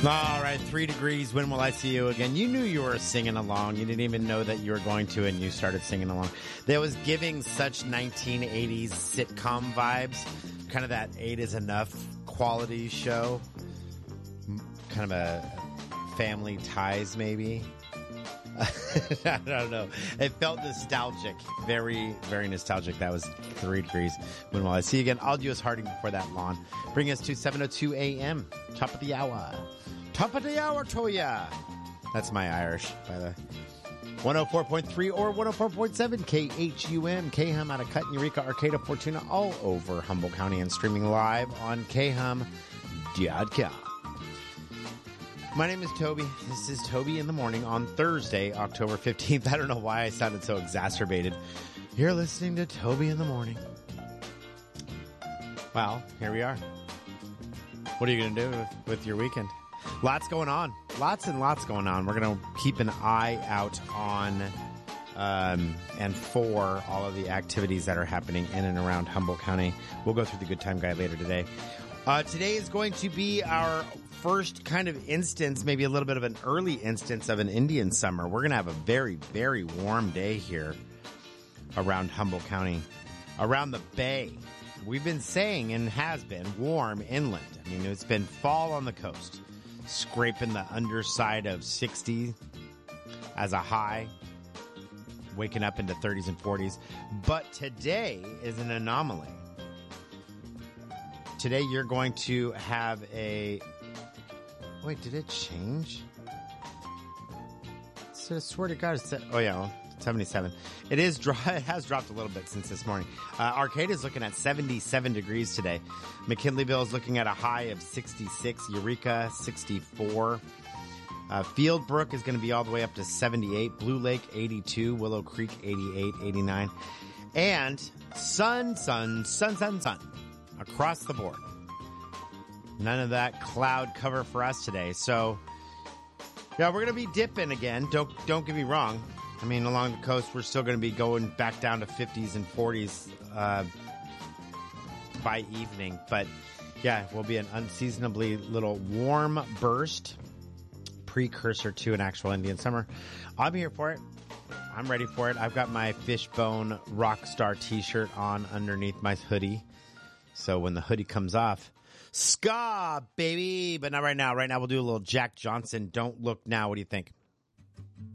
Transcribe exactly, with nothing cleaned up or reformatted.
All right, three degrees. When will I see you again? You knew you were singing along. You didn't even know that you were going to, and you started singing along. That was giving such nineteen eighties sitcom vibes, kind of that Eight Is Enough quality show, kind of a Family Ties, maybe. I don't know. It felt nostalgic, very, very nostalgic. That was three degrees. When will I see you again? I'll do us Harding before that lawn. Bring us to seven oh two a.m. Top of the hour. Top of the hour, Toya. That's my Irish, by the way. one oh four point three or one oh four point seven K H U M, K H U M out of Cut, Eureka, Arcata, Fortuna, all over Humboldt County and streaming live on K H U M dot com. My name is Toby. This is Toby in the Morning on Thursday, October fifteenth. I don't know why I sounded so exacerbated. You're listening to Toby in the Morning. Well, here we are. What are you going to do with, with your weekend? Lots going on. Lots and lots going on. We're going to keep an eye out on um, and for all of the activities that are happening in and around Humboldt County. We'll go through the Good Time Guide later today. Uh, today is going to be our first kind of instance, maybe a little bit of an early instance of an Indian summer. We're going to have a very, very warm day here around Humboldt County, around the bay. We've been saying and has been warm inland. I mean, it's been fall on the coast, scraping the underside of sixty as a high, waking up into thirties and forties. But today is an anomaly. Today you're going to have a... Wait, did it change? So I swear to God, it's... Oh, yeah, well, seventy-seven. It is. Dro- it has dropped a little bit since this morning. Uh, Arcata is looking at seventy-seven degrees today. McKinleyville is looking at a high of sixty-six. Eureka, sixty-four. Uh, Fieldbrook is going to be all the way up to seventy-eight. Blue Lake, eighty-two. Willow Creek, eighty-eight, eighty-nine. And sun, sun, sun, sun, sun. Across the board. None of that cloud cover for us today. So, yeah, we're going to be dipping again. Don't don't get me wrong. I mean, along the coast, we're still going to be going back down to fifties and forties uh, by evening. But, yeah, it will be an unseasonably little warm burst, precursor to an actual Indian summer. I'm here for it. I'm ready for it. I've got my Fishbone Rockstar t-shirt on underneath my hoodie. So when the hoodie comes off, ska, baby. But not right now. Right now, we'll do a little Jack Johnson. Don't Look Now. What do you think?